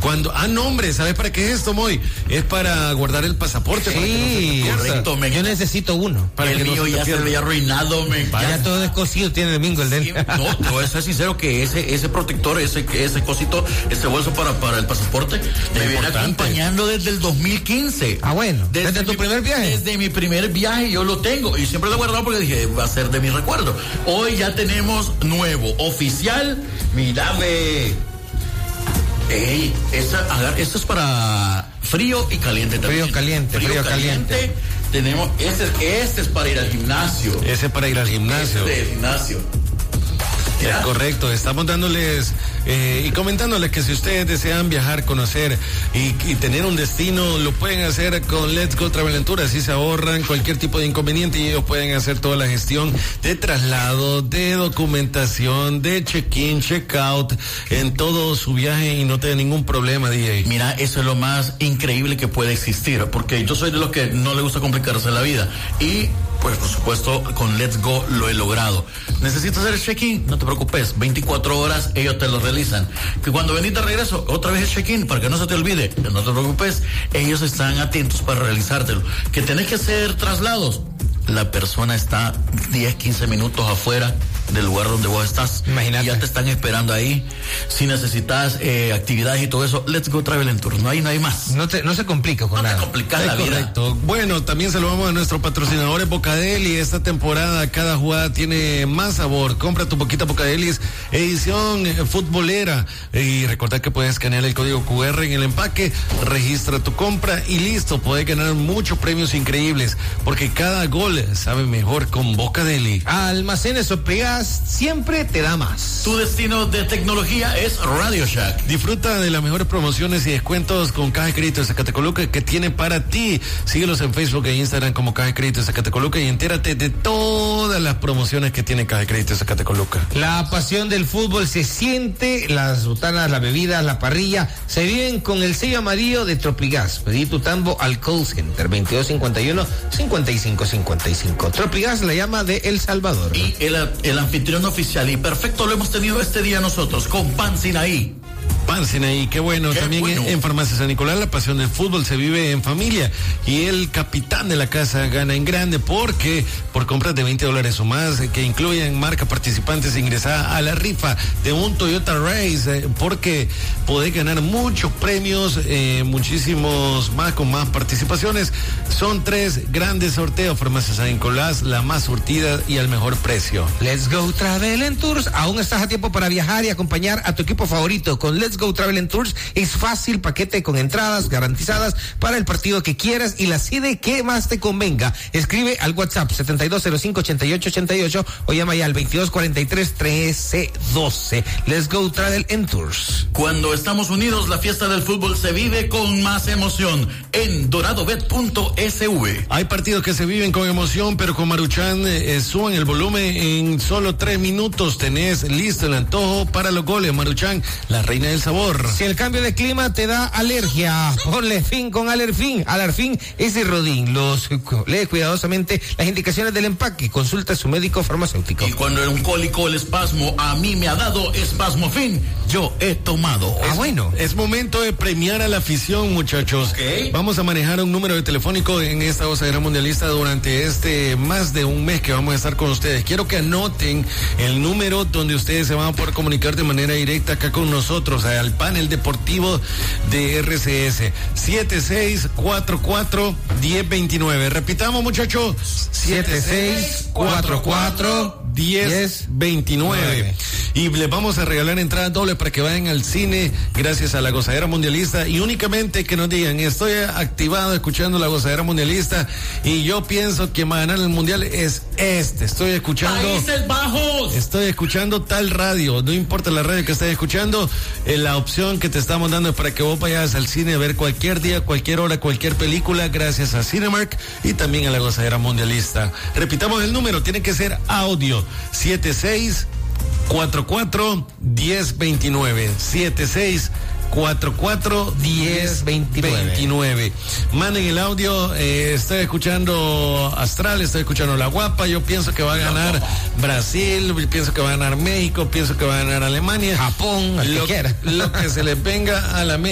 No, hombre, ¿sabes para qué es esto, Moy? Es para guardar el pasaporte. Sí, correcto. Yo necesito uno. Para el mío ya se había arruinado, Ya todo descosido tiene Domingo el dente. No, te voy a ser sincero que ese protector, ese cosito, ese bolso para el pasaporte, me viene acompañando desde el 2015. Bueno, desde tu primer viaje. Desde mi primer viaje yo lo tengo y siempre lo he guardado porque dije, va a ser de mi recuerdo. Hoy ya tenemos nuevo, oficial, mira, ve. Esto es para frío y caliente también. Frío caliente. Tenemos, este es para ir al gimnasio. Ese es para ir al gimnasio. Es correcto, estamos dándoles y comentándoles que si ustedes desean viajar, conocer y tener un destino, lo pueden hacer con Let's Go Travel and Tour. Así se ahorran cualquier tipo de inconveniente y ellos pueden hacer toda la gestión de traslado, de documentación, de check-in, check-out en todo su viaje y no tener ningún problema, DJ. Mira, eso es lo más increíble que puede existir, porque yo soy de los que no le gusta complicarse la vida y pues por supuesto con Let's Go lo he logrado. ¿Necesitas hacer el check-in? No te preocupes, 24 horas ellos te lo realizan. Que cuando venís de regreso, otra vez el check-in, para que no se te olvide, no te preocupes, ellos están atentos para realizártelo. Que tenés que hacer traslados, la persona está 10, 15 minutos afuera del lugar donde vos estás. Imagínate. Y ya te están esperando ahí. Si necesitas actividades y todo eso, Let's Go Travel and Tour. No hay más. No se complica con nada. No te complicas la vida. Correcto. Bueno, también saludamos a nuestros patrocinadores Bocadeli. Esta temporada cada jugada tiene más sabor. Compra tu poquita Bocadelis edición futbolera. Y recordad que puedes escanear el código QR en el empaque, registra tu compra y listo. Puedes ganar muchos premios increíbles porque cada gol sabe mejor con Bocadeli. Almacenes Sopegas siempre te da más. Tu destino de tecnología es Radio Shack. Disfruta de las mejores promociones y descuentos con Caja de Crédito de Zacatecoluca que tiene para ti. Síguelos en Facebook e Instagram como Caja de Crédito de Zacatecoluca y entérate de todas las promociones que tiene Caja de Crédito de Zacatecoluca. La pasión del fútbol se siente, las botanas, las bebidas, la parrilla se viven con el sello amarillo de Tropigas. Pedí tu tambo al call center 2251-5555. Tropigas, la llama de El Salvador. Y el anfitrión oficial y perfecto lo hemos tenido este día nosotros con Pan Sinaí. Sinaí, qué bueno. También bueno. En Farmacia San Nicolás la pasión del fútbol se vive en familia y el capitán de la casa gana en grande porque por compras de $20 o más que incluyen marca participantes ingresa a la rifa de un Toyota Race porque podés ganar muchos premios, muchísimos más con más participaciones. Son 3 grandes sorteos. Farmacia San Nicolás, la más surtida y al mejor precio. Let's Go Travel and Tours. Aún estás a tiempo para viajar y acompañar a tu equipo favorito con Let's Go Travel and Tours. Es fácil, paquete con entradas garantizadas para el partido que quieras y la sede que más te convenga. Escribe al WhatsApp 7205-8888 o llama ya al 2243-1312. Let's Go Travel and Tours. Cuando estamos unidos, la fiesta del fútbol se vive con más emoción en doradobet.sv. Hay partidos que se viven con emoción, pero con Maruchan suban el volumen en solo 3 minutos. Tenés listo el antojo para los goles. Maruchan, la reina del sabor. Si el cambio de clima te da alergia, ponle fin con Alerfin. Alerfin es de Rodín. Lee cuidadosamente las indicaciones del empaque. Consulta a su médico farmacéutico. Y cuando era un cólico o el espasmo, a mí me ha dado Espasmofin. Yo he tomado. Bueno. Es momento de premiar a la afición, muchachos. Okay. Vamos a manejar un número de telefónico en esta gozadera mundialista durante más de un mes que vamos a estar con ustedes. Quiero que anoten el número donde ustedes se van a poder comunicar de manera directa acá con nosotros, al panel deportivo de RCS. 7644-1029. Repitamos, muchachos. 7644-1029. Y les vamos a regalar entradas dobles para que vayan al cine gracias a la gozadera mundialista y únicamente que nos digan: estoy activado escuchando la gozadera mundialista y yo pienso que va a ganar el mundial es estoy escuchando Países Bajos, estoy escuchando tal radio, no importa la radio que estés escuchando, la opción que te estamos dando es para que vos vayas al cine a ver cualquier día, cualquier hora, cualquier película gracias a Cinemark y también a la gozadera mundialista. Repitamos el número, tiene que ser audio: 7644-1029. 7644-1029. Manden el audio. Estoy escuchando Astral, estoy escuchando La Guapa. Yo pienso que va a ganar Brasil, pienso que va a ganar México, pienso que va a ganar Alemania, Japón, lo que se les venga a la mente.